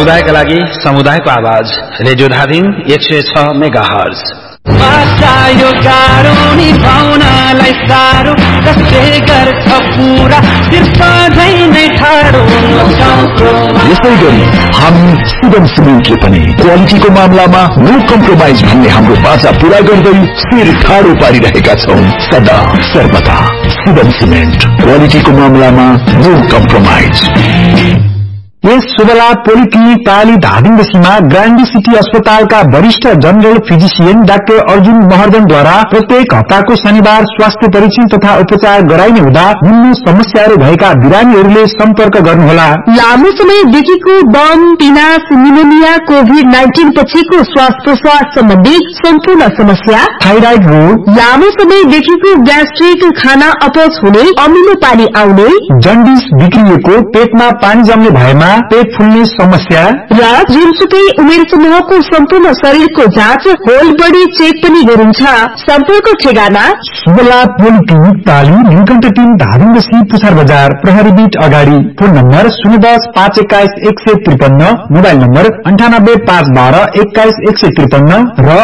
समुदायका लागि समुदायको आवाज रेडियो धादिङ 106 मेगाहर्ज। यो गाह्रो निभाउनलाई साह्रो कसले गर्छ पुरा सधैँ नै ठाडो। यसै गरी हामी शुभम सिमेन्टले पनि क्वालिटीको मामलामा नो कम्प्रोमाइज भन्ने हाम्रो बाचा पूरा गर्दै शिर ठाडो पारिरहेका छौं सदा सर्वदा। शुभम सिमेन्ट क्वालिटीको मामलामा नो कम्प्रोमाइज। यस शुभला पोलिक्लिनिक पाली धादिङसीमा ग्रान्डी सिटी अस्पतालका वरिष्ठ जनरल फिजिशियन डाक्टर अर्जुन महर्जनद्वारा प्रत्येक हप्ताको शनिबार स्वास्थ्य परीक्षण तथा उपचार गराइने हुँदा निम्न समस्याहरू भएका बिरामीहरूले सम्पर्क गर्नुहोला। लामो समयदेखिको दम, पिनास, निमोनिया, कोभिड-19 पछिको श्वास प्रश्वास सम्बन्धी सम्पूर्ण समस्या, थाइराइड रोग, लामो समयदेखिको ग्यास्ट्रिक, खाना अपच हुने, अमिलो पानी आउने, जन्डिस बिग्रिएको, पेटमा पानी जम्ने भएमा पेट फुल्ने समस्या र जुनसुकै उमेर समूहको सम्पूर्ण शरीरको जाँच होल बडी चेक पनि गरिन्छ। सम्पर्क ठेगाना शुभला पोलिक्लिनिक पाली नीलकण्ठ 3 धादिङसी पुछार बजार प्रहरी बीट अगाडि। फोन नम्बर 010-521-153, मोबाइल नम्बर 98-512-21153 र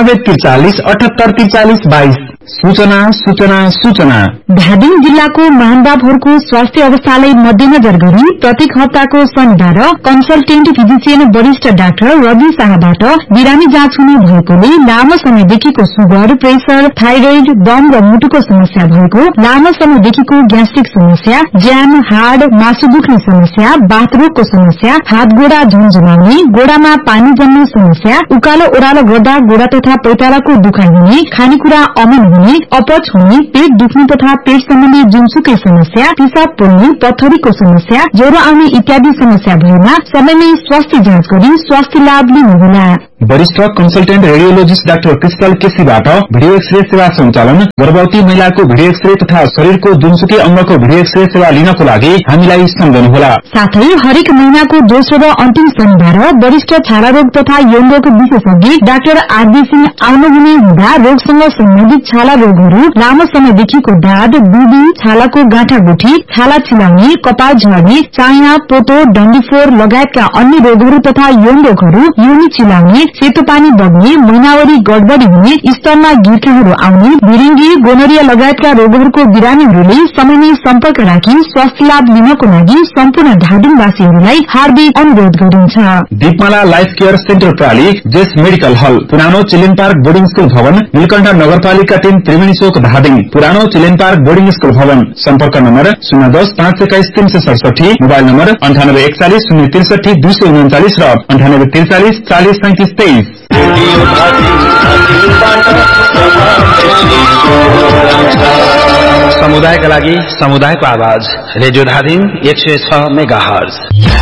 98-43-78-43-22। सूचना सूचना सूचना। धादिङ जिल्लाको महानुभावहरूको स्वास्थ्य अवस्थालाई मध्यनजर गरी प्रत्येक हप्ताको शनिबार कन्सल्टेन्ट फिजिशियन वरिष्ठ डाक्टर रवि शाहबाट बिरामी जाँच हुने भएकोले लामो समयदेखिको सुगर, प्रेसर, थाइरोइड, दम र मुटुको समस्या भएको, लामो समयदेखिको ग्यास्ट्रिक समस्या, ज्याम, हाड, मासु दुख्ने समस्या, बाथरोगको समस्या, हात गोडा झन्झनाउने, गोडामा पानी जम्ने समस्या, उकालो ओह्रालो गर्दा गोडा तथा पैतालाको दुखाइ हुने, खानेकुरा अमन हुने, अपच हुने, पेट दुख्ने तथा पेट सम्बन्धी जुनसुकै समस्या, पिसाब पोल्ने, पत्थरीको समस्या, ज्वरो आउने इत्यादि समस्या भएमा समयमै स्वास्थ्य जाँच गरी स्वास्थ्य लाभ लिनुहोला। वरिष्ठ consultant radiologist doctor crystal केसीबाट video x-ray सेवा सञ्चालन, गर्भवती महिलाको भिडियो एक्सरे तथा शरीरको जुनसुकै अंगको भिडियो एक्सरे सेवा लिनको लागि हामीलाई सम्झनुहोला। साथै हरेक महिनाको दोस्रो र अन्तिम शनिबार वरिष्ठ छाला रोग तथा यौन रोग विशेषज्ञ डाक्टर आरबी सिंह आउनुहुने हुँदा रोगसँग सम्बन्धित छाला रोगहरू, लामो समयदेखिको दाद, बुबी, छालाको गाँठागुठी, छाला चिलाउने, कपाल झर्ने, चाया, पोतो, डन्डीफोर लगायतका अन्य रोगहरू तथा यौन रोगहरू, योनि चिलाउने, सेतो पानी बग्ने, महिनावरी गडबडी हुने, स्तनमा गिर्खाहरू आउने, भिरिङ्गी, गोनरिया लगायतका रोगहरूको बिरामीहरूले समयमै सम्पर्क राखी स्वास्थ्य लाभ लिनको लागि सम्पूर्ण धादिङवासीहरूलाई हार्दिक अनुरोध गरिन्छ। दीपमाला लाइफ केयर सेन्टर प्राली, जेस मेडिकल हल, पुरानो चिल्ड्रेन पार्क बोर्डिङ स्कूल भवन, नीलकण्ठ नगरपालिका 3 त्रिवेणी चोक धादिङ, पुरानो चिल्ड्रेन पार्क बोर्डिङ स्कूल भवन। सम्पर्क नम्बर 010-521-367, मोबाइल नम्बर 98-41-063-239 र 98-43-40-37-23। समुदायका लागि समुदायको आवाज रेडियो धादिङ 106 मेगाहर्ज।